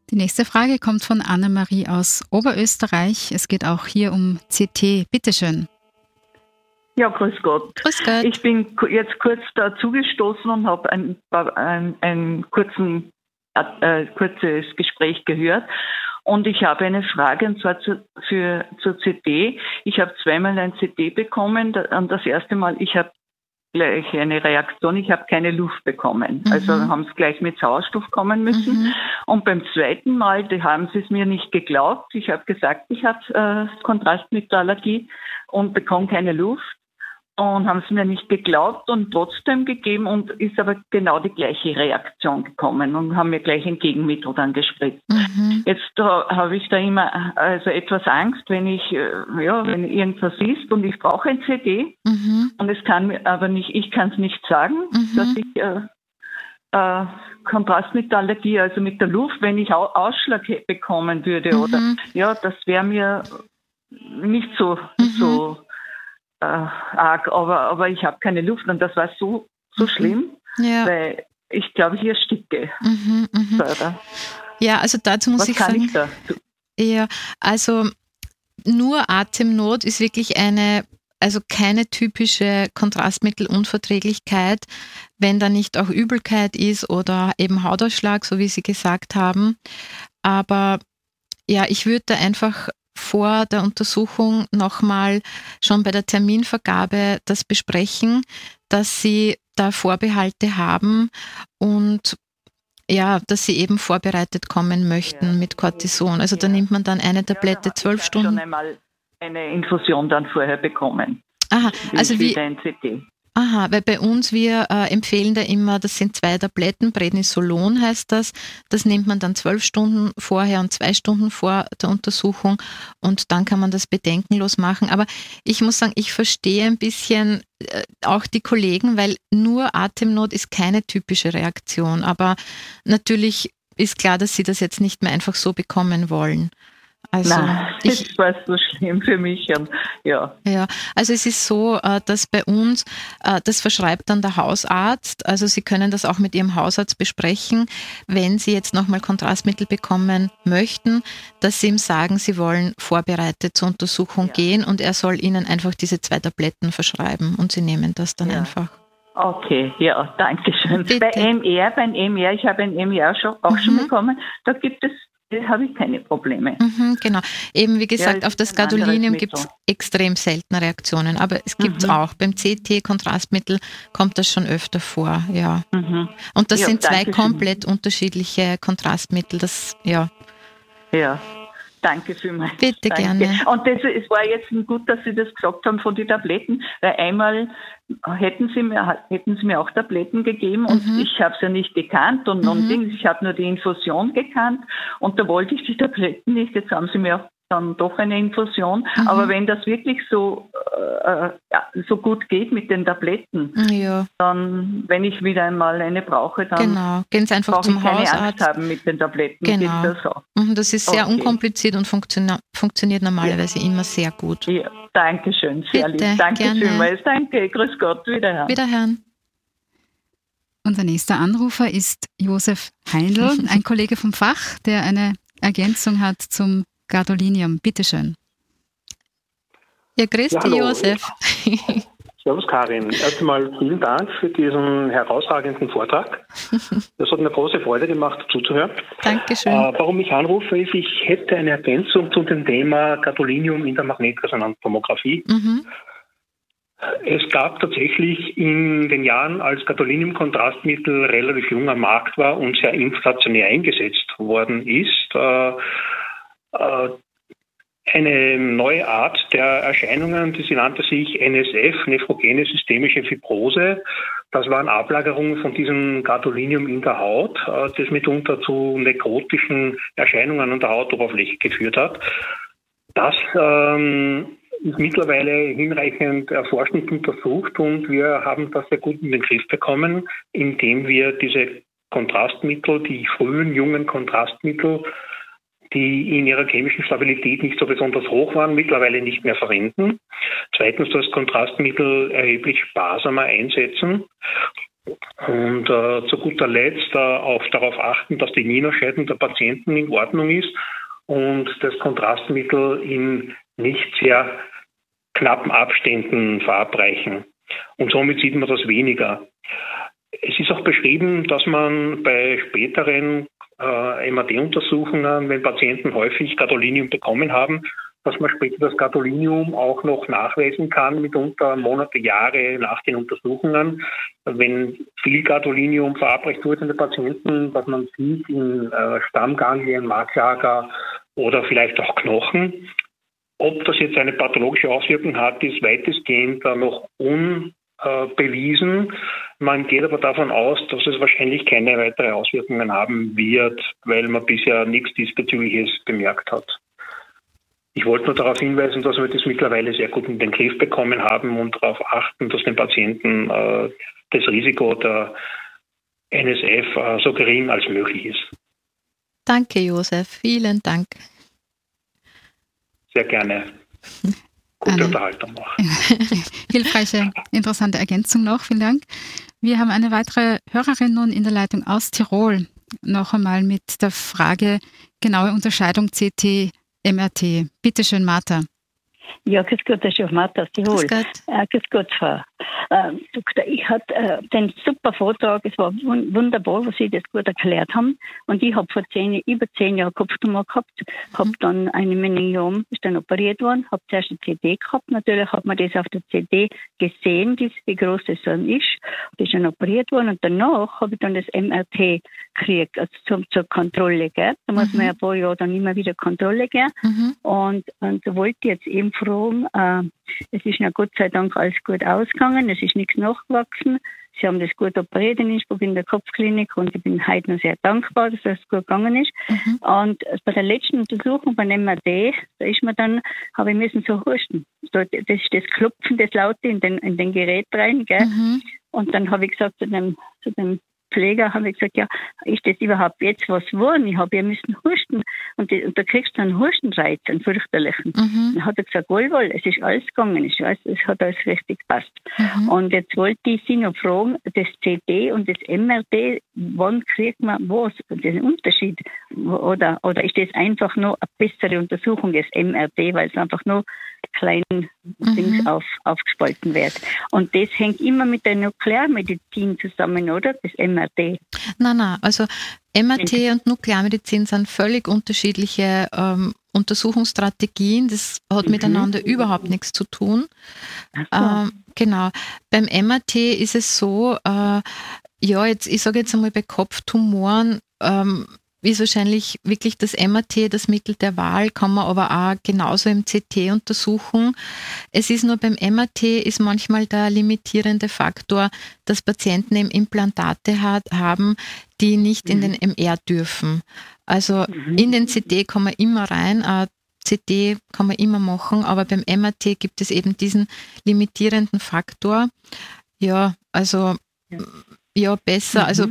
Die nächste Frage kommt von Annemarie aus Oberösterreich. Es geht auch hier um CT. Bitteschön. Ja, grüß Gott. Grüß Gott. Ich bin jetzt kurz dazugestoßen und habe ein kurzes Gespräch gehört. Und ich habe eine Frage, und zwar zur CT. Ich habe zweimal ein CT bekommen. Und das erste Mal, ich habe gleich eine Reaktion, ich habe keine Luft bekommen. Also haben es gleich mit Sauerstoff kommen müssen. Und beim zweiten Mal, da haben sie es mir nicht geglaubt. Ich habe gesagt, ich habe Kontrastmittelallergie und bekomme keine Luft. Und haben es mir nicht geglaubt und trotzdem gegeben und ist aber genau die gleiche Reaktion gekommen und haben mir gleich ein Gegenmittel dann gespritzt. Jetzt habe ich da immer etwas Angst, wenn wenn irgendwas ist und ich brauche ein CD und es kann mir aber nicht, ich kann es nicht sagen, dass ich Kontrastmittelallergie, also mit der Luft, wenn ich Ausschlag bekommen würde oder das wäre mir nicht so arg, aber ich habe keine Luft und das war so schlimm, weil ich glaube, ich ersticke. Ja, also dazu muss ich sagen, ich da? Ja, also nur Atemnot ist wirklich keine typische Kontrastmittelunverträglichkeit, wenn da nicht auch Übelkeit ist oder eben Hautausschlag, so wie Sie gesagt haben. Aber ja, ich würde da einfach vor der Untersuchung nochmal schon bei der Terminvergabe das besprechen, dass Sie da Vorbehalte haben und ja, dass Sie eben vorbereitet kommen möchten mit Cortison. Also da nimmt man dann eine Tablette 12 Stunden. Ich habe schon einmal eine Infusion dann vorher bekommen. Aha, also ein CT. Aha, weil bei uns, wir empfehlen da immer, das sind 2 Tabletten, Prednisolon heißt das. Das nimmt man dann 12 Stunden vorher und 2 Stunden vor der Untersuchung und dann kann man das bedenkenlos machen. Aber ich muss sagen, ich verstehe ein bisschen auch die Kollegen, weil nur Atemnot ist keine typische Reaktion. Aber natürlich ist klar, dass sie das jetzt nicht mehr einfach so bekommen wollen. Also das war so schlimm für mich. Und, ja, also es ist so, dass bei uns, das verschreibt dann der Hausarzt, also Sie können das auch mit Ihrem Hausarzt besprechen, wenn Sie jetzt nochmal Kontrastmittel bekommen möchten, dass Sie ihm sagen, Sie wollen vorbereitet zur Untersuchung gehen und er soll Ihnen einfach diese 2 Tabletten verschreiben und Sie nehmen das dann einfach. Okay, ja, danke schön. Bitte. Beim EMR, ich habe ein EMR auch schon bekommen, da habe ich keine Probleme. Genau. Eben wie gesagt, auf das Gadolinium gibt es extrem seltene Reaktionen, aber es gibt es auch. Beim CT-Kontrastmittel kommt das schon öfter vor, ja. Und das sind 2 komplett unterschiedliche Kontrastmittel, Ja, danke vielmals. Bitte, gerne. Und es war jetzt gut, dass Sie das gesagt haben von den Tabletten, weil einmal hätten Sie mir auch Tabletten gegeben und ich habe es ja nicht gekannt und ich habe nur die Infusion gekannt und da wollte ich die Tabletten nicht. Jetzt haben Sie mir auch dann doch eine Infusion. Aber wenn das wirklich so gut geht mit den Tabletten, dann, wenn ich wieder einmal eine brauche, dann gehen Sie einfach zum keine Hausarzt. Angst haben mit den Tabletten. Genau. Geht das auch? Das ist sehr unkompliziert und funktioniert normalerweise immer sehr gut. Ja, danke schön, sehr Bitte, lieb. Danke gerne. vielmals. Danke, grüß Gott, wiederhören. Wiederhören. Unser nächster Anrufer ist Josef Heindl, ein Kollege vom Fach, der eine Ergänzung hat zum Gadolinium. Bitte schön. Ja, grüß dich, Josef. Servus, Karin. Erst einmal vielen Dank für diesen herausragenden Vortrag. Das hat mir große Freude gemacht, zuzuhören. Dankeschön. Warum ich anrufe, ist, ich hätte eine Ergänzung zu dem Thema Gadolinium in der Magnetresonanztomographie. Es gab tatsächlich in den Jahren, als Gadolinium-Kontrastmittel relativ jung am Markt war und sehr inflationär eingesetzt worden ist, eine neue Art der Erscheinungen, die nannte sich NSF, nephrogene systemische Fibrose. Das waren Ablagerungen von diesem Gadolinium in der Haut, das mitunter zu nekrotischen Erscheinungen an der Hautoberfläche geführt hat. Das ist mittlerweile hinreichend erforscht und untersucht und wir haben das sehr gut in den Griff bekommen, indem wir diese Kontrastmittel, die frühen, jungen Kontrastmittel, die in ihrer chemischen Stabilität nicht so besonders hoch waren, mittlerweile nicht mehr verwenden. Zweitens, das Kontrastmittel erheblich sparsamer einsetzen Und zu guter Letzt auch darauf achten, dass die Nierenerscheinung der Patienten in Ordnung ist und das Kontrastmittel in nicht sehr knappen Abständen verabreichen. Und somit sieht man das weniger. Es ist auch beschrieben, dass man bei späteren MRT-Untersuchungen, wenn Patienten häufig Gadolinium bekommen haben, dass man später das Gadolinium auch noch nachweisen kann, mitunter Monate, Jahre nach den Untersuchungen. Wenn viel Gadolinium verabreicht wurde an den Patienten, dass man sieht in Stammganglien, Marklager oder vielleicht auch Knochen. Ob das jetzt eine pathologische Auswirkung hat, ist weitestgehend noch unbewiesen. Man geht aber davon aus, dass es wahrscheinlich keine weitere Auswirkungen haben wird, weil man bisher nichts Diesbezügliches bemerkt hat. Ich wollte nur darauf hinweisen, dass wir das mittlerweile sehr gut in den Griff bekommen haben und darauf achten, dass den Patienten das Risiko der NSF so gering als möglich ist. Danke, Josef. Vielen Dank. Sehr gerne. Gute Unterhaltung noch. Hilfreiche, interessante Ergänzung noch. Vielen Dank. Wir haben eine weitere Hörerin nun in der Leitung aus Tirol. Noch einmal mit der Frage genaue Unterscheidung CT, MRT. Bitte schön, Martha. Ja, grüß Gott, das ist auf Martha aus Tirol. Grüß Gott, Frau Doktor. Ich hatte den super Vortrag, es war wunderbar, wo Sie das gut erklärt haben. Und ich habe vor über 10 Jahren Kopftumor gehabt, habe dann eine Meningiom, ist dann operiert worden, habe zuerst eine CD gehabt. Natürlich hat man das auf der CD gesehen, wie groß das dann ist. Das ist dann operiert worden und danach habe ich dann das MRT gekriegt, also zur Kontrolle. Gell? Da muss man ja ein paar Jahre dann immer wieder Kontrolle gehen. Und da wollte ich jetzt eben fragen, es ist ja Gott sei Dank alles gut ausgegangen, es ist nichts nachgewachsen. Sie haben das gut operiert in Innsbruck in der Kopfklinik und ich bin heute noch sehr dankbar, dass das gut gegangen ist. Und bei der letzten Untersuchung beim MRT, da ist mir dann, habe ich müssen so husten. Das ist das Klopfen, das Laute in den Gerät rein, gell? Und dann habe ich gesagt zu dem Pfleger, habe ich gesagt, ja, ist das überhaupt jetzt was geworden? Ich habe ja müssen husten. Und da kriegst du einen Hustenreiz, einen fürchterlichen. Dann hat er gesagt, wohl, es ist alles gegangen. Es hat alles richtig gepasst. Und jetzt wollte ich Sie noch fragen, das CD und das MRT, wann kriegt man was? Den Unterschied? Oder ist das einfach nur eine bessere Untersuchung, das MRT, weil es einfach nur kleinen Dings aufgespalten wird. Und das hängt immer mit der Nuklearmedizin zusammen, oder? Das MRT. Nein, also MRT und Nuklearmedizin sind völlig unterschiedliche Untersuchungsstrategien. Das hat miteinander überhaupt nichts zu tun. Genau. Beim MRT ist es so, ich sage jetzt einmal bei Kopftumoren, ist wahrscheinlich wirklich das MRT das Mittel der Wahl, kann man aber auch genauso im CT untersuchen. Es ist nur beim MRT ist manchmal der limitierende Faktor, dass Patienten eben Implantate haben, die nicht in den MR dürfen. Also in den CT kann man immer rein, CT kann man immer machen, aber beim MRT gibt es eben diesen limitierenden Faktor. Ja, also ja, besser, also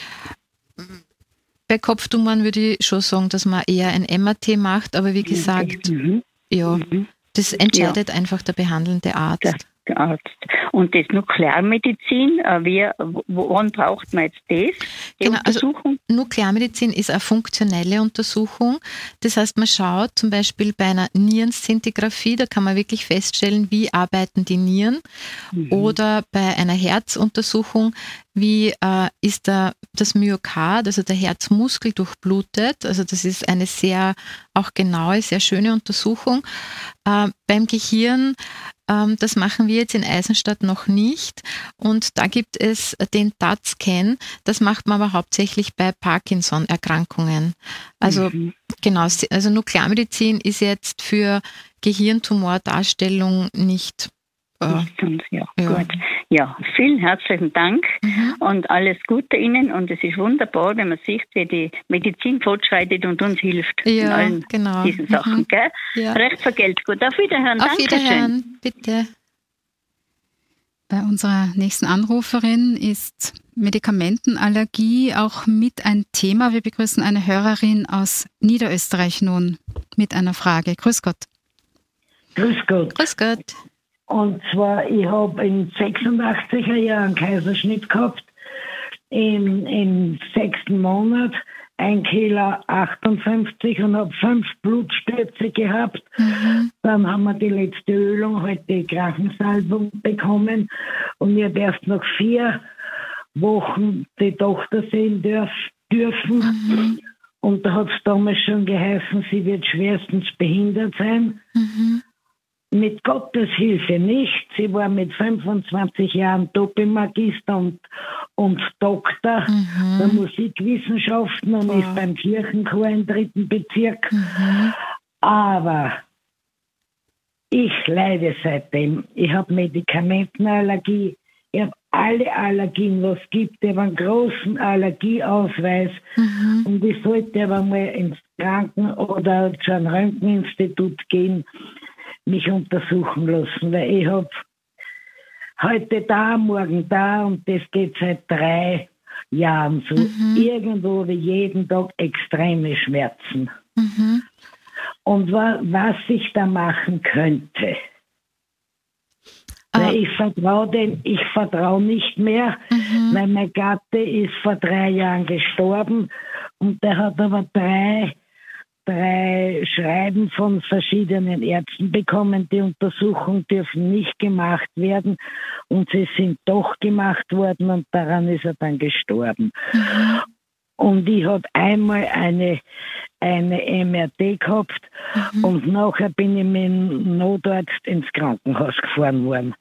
bei Kopftumoren würde ich schon sagen, dass man eher ein MRT macht, aber wie gesagt, das entscheidet einfach der behandelnde Arzt. Der Arzt. Und das Nuklearmedizin, wann braucht man jetzt das? Die Untersuchung? Also Nuklearmedizin ist eine funktionelle Untersuchung. Das heißt, man schaut zum Beispiel bei einer Nierenszintigraphie, da kann man wirklich feststellen, wie arbeiten die Nieren. Oder bei einer Herzuntersuchung, wie ist das Myokard, also der Herzmuskel, durchblutet. Also das ist eine sehr auch genaue, sehr schöne Untersuchung. Beim Gehirn, das machen wir jetzt in Eisenstadt noch nicht. Und da gibt es den TAT-Scan. Das macht man aber hauptsächlich bei Parkinson-Erkrankungen. Also genau, also Nuklearmedizin ist jetzt für Gehirntumordarstellung nicht. Gut. Ja, vielen herzlichen Dank und alles Gute Ihnen. Und es ist wunderbar, wenn man sieht, wie die Medizin fortschreitet und uns hilft in allen diesen Sachen. Gell? Ja. Recht für Geld. Gut, auf Wiederhören. Auf Wiederhören, bitte. Bei unserer nächsten Anruferin ist Medikamentenallergie auch mit ein Thema. Wir begrüßen eine Hörerin aus Niederösterreich nun mit einer Frage. Grüß Gott. Grüß Gott. Grüß Gott. Und zwar, ich habe in 86er Jahren einen Kaiserschnitt gehabt im 6. Monat 1,58 Kilo und habe 5 Blutstürze gehabt. Dann haben wir die letzte Ölung, halt die Krachensalbung bekommen und ich habe erst nach 4 Wochen die Tochter sehen dürfen. Und da hat es damals schon geheißen, sie wird schwerstens behindert sein. Mit Gottes Hilfe nicht. Sie war mit 25 Jahren Doppelmagister und Doktor der Musikwissenschaften und ist beim Kirchenchor im 3. Bezirk. Aber ich leide seitdem. Ich habe Medikamentenallergie. Ich habe alle Allergien, was es gibt. Ich habe einen großen Allergieausweis. Und ich sollte aber mal ins oder zu einem Röntgeninstitut gehen, mich untersuchen lassen, weil ich habe heute da, morgen da und das geht seit 3 Jahren so. Irgendwo wie jeden Tag extreme Schmerzen. Und was ich da machen könnte, weil ich vertraue nicht mehr, weil mein Gatte ist vor 3 Jahren gestorben und der hat aber 3 Schreiben von verschiedenen Ärzten bekommen. Die Untersuchungen dürfen nicht gemacht werden und sie sind doch gemacht worden und daran ist er dann gestorben. Und ich habe einmal eine MRT gehabt und nachher bin ich mit dem Notarzt ins Krankenhaus gefahren worden.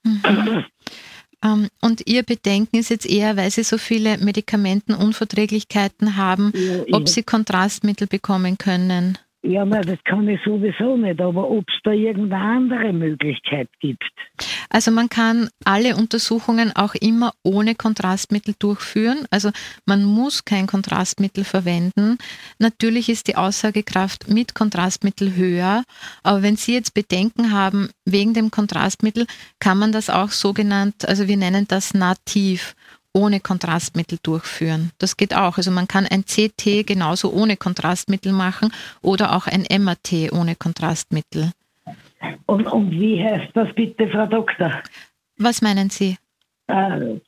Und Ihr Bedenken ist jetzt eher, weil Sie so viele Medikamentenunverträglichkeiten haben, ob Sie Kontrastmittel bekommen können? Ja, das kann ich sowieso nicht, aber ob es da irgendeine andere Möglichkeit gibt. Also man kann alle Untersuchungen auch immer ohne Kontrastmittel durchführen. Also man muss kein Kontrastmittel verwenden. Natürlich ist die Aussagekraft mit Kontrastmittel höher, aber wenn Sie jetzt Bedenken haben wegen dem Kontrastmittel, kann man das auch sogenannt, also wir nennen das nativ, ohne Kontrastmittel durchführen. Das geht auch. Also man kann ein CT genauso ohne Kontrastmittel machen oder auch ein MRT ohne Kontrastmittel. Und wie heißt das bitte, Frau Doktor? Was meinen Sie? Der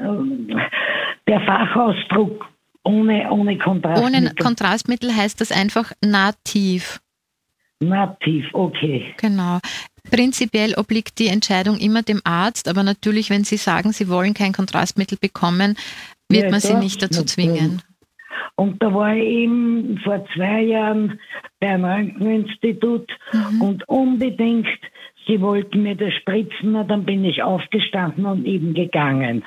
Fachausdruck ohne Kontrastmittel. Ohne Kontrastmittel heißt das einfach nativ. Nativ, okay. Genau. Prinzipiell obliegt die Entscheidung immer dem Arzt, aber natürlich, wenn Sie sagen, Sie wollen kein Kontrastmittel bekommen, wird man Sie nicht dazu zwingen. Und da war ich eben vor 2 Jahren beim Röntgeninstitut und unbedingt, sie wollten mir das spritzen, und dann bin ich aufgestanden und eben gegangen.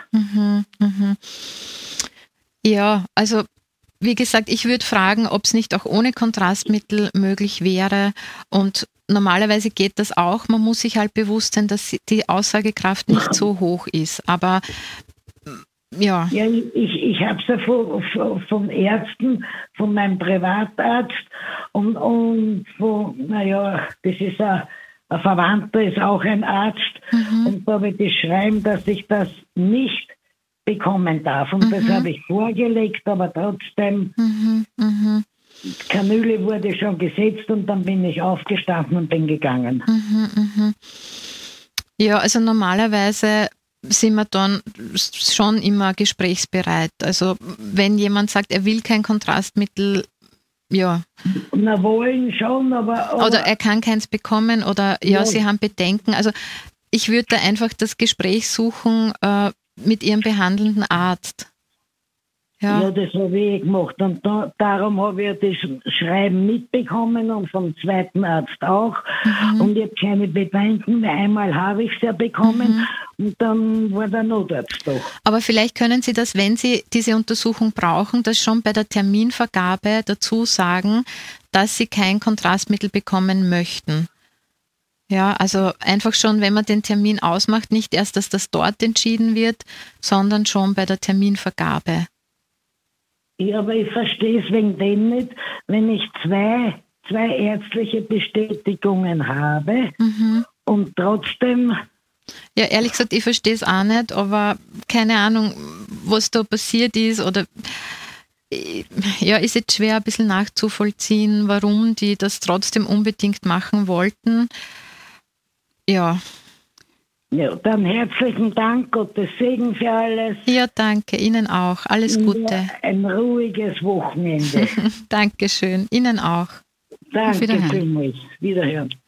Ja, also wie gesagt, ich würde fragen, ob es nicht auch ohne Kontrastmittel möglich wäre, und normalerweise geht das auch. Man muss sich halt bewusst sein, dass die Aussagekraft nicht so hoch ist, aber ja. Ja, ich habe es ja von Ärzten, von meinem Privatarzt und von, das ist ein Verwandter, ist auch ein Arzt, und da habe ich das Schreiben, dass ich das nicht bekommen darf. Und das habe ich vorgelegt, aber trotzdem, Kanüle wurde schon gesetzt und dann bin ich aufgestanden und bin gegangen. Ja, also normalerweise sind wir dann schon immer gesprächsbereit. Also wenn jemand sagt, er will kein Kontrastmittel, ja. Na, wollen schon, aber oder er kann keins bekommen oder ja, sie haben Bedenken. Also ich würde da einfach das Gespräch suchen mit Ihrem behandelnden Arzt. Ja, das habe ich gemacht. Und darum habe ich das Schreiben mitbekommen und vom zweiten Arzt auch. Und ich habe keine Bedenken, weil einmal habe ich es ja bekommen und dann war der Notarzt doch. Aber vielleicht können Sie das, wenn Sie diese Untersuchung brauchen, das schon bei der Terminvergabe dazu sagen, dass Sie kein Kontrastmittel bekommen möchten. Ja, also einfach schon, wenn man den Termin ausmacht, nicht erst, dass das dort entschieden wird, sondern schon bei der Terminvergabe. Ja, aber ich verstehe es wegen dem nicht, wenn ich zwei ärztliche Bestätigungen habe und trotzdem... Ja, ehrlich gesagt, ich verstehe es auch nicht, aber keine Ahnung, was da passiert ist oder ja, ist jetzt schwer ein bisschen nachzuvollziehen, warum die das trotzdem unbedingt machen wollten. Ja. Ja, dann herzlichen Dank, Gottes Segen für alles. Ja, danke, Ihnen auch. Alles Gute. Ein ruhiges Wochenende. Dankeschön, Ihnen auch. Danke vielmals. Wiederhören.